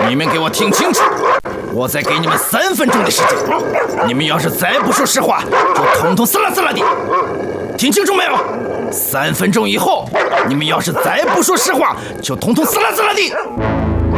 你们给我听清楚，我再给你们3分钟的时间，你们要是再不说实话，就统统死啦死啦的。听清楚没有？3分钟以后，你们要是再不说实话，就统统死啦死啦的。